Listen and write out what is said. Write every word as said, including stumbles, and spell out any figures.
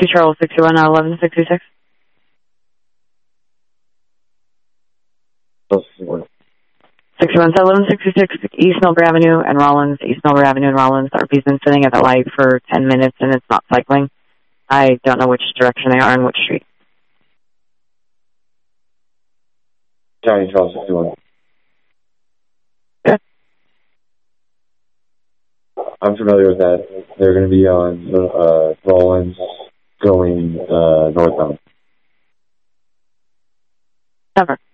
two Charles sixty-one at eleven sixty-six. sixty-one to eleven sixty-six East Milbury Avenue and Rollins. East Milbury Avenue and Rollins. R P's been sitting at the light for ten minutes and it's not cycling. I don't know which direction they are and which street. Johnny Charles sixty-one. Good. I'm familiar with that. They're going to be on uh, Rollins going uh, northbound. Never.